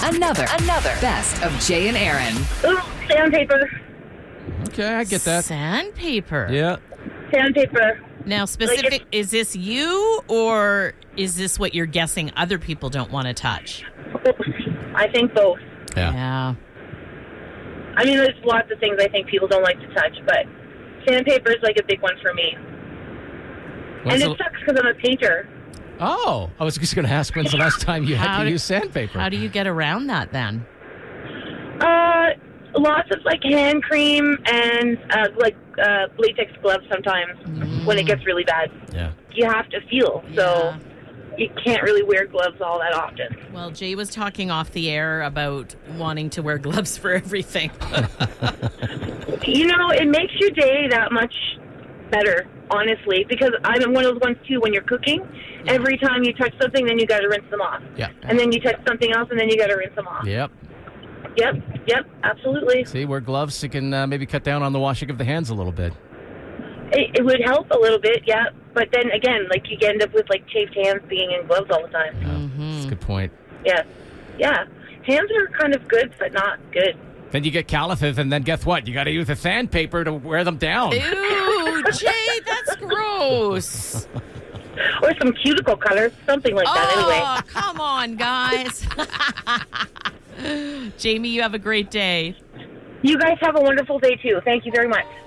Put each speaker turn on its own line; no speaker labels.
Another Best of Jay and Aaron.
Ooh, sandpaper.
Okay, I get that.
Sandpaper.
Yeah.
Sandpaper.
Now, is this you, or is this what you're guessing other people don't want to touch?
Both. I think both.
Yeah.
I mean, there's lots of things I think people don't like to touch, but sandpaper is like a big one for me. And it sucks because I'm a painter.
Oh, I was just going to ask, when's the last time you had to use sandpaper?
How do you get around that then?
Lots of like hand cream and latex gloves sometimes when it gets really bad.
Yeah.
You have to feel, so you can't really wear gloves all that often.
Well, Jay was talking off the air about wanting to wear gloves for everything.
You know, it makes your day that much better, honestly, because I'm one of those ones too, when you're cooking, every time you touch something, then you got to rinse them off.
Yeah.
And then you touch something else, and then you got to rinse them off.
Yep.
Yep, absolutely.
See, wear gloves, you can maybe cut down on the washing of the hands a little bit.
It would help a little bit, yeah. But then again, like you end up with like chafed hands being in gloves all the time.
Yeah, that's a good point.
Yeah. Hands are kind of good, but not good.
Then you get calluses, and then guess what? You got to use the sandpaper to wear them down.
Ew, Jay, that's gross.
Or some cuticle color, something like that anyway.
Oh, come on, guys. Jamie, you have a great day.
You guys have a wonderful day, too. Thank you very much.